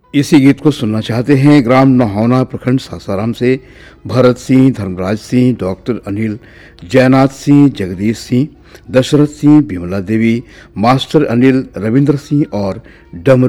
इसी गीत को सुनना चाहते हैं ग्राम नहौना प्रखंड सासाराम से भरत सिंह, धर्मराज सिंह, डॉक्टर अनिल, जयनाथ सिंह, जगदीश सिंह, दशरथ सिंह, विमला देवी, मास्टर अनिल, रविंद्र सिंह और डमरू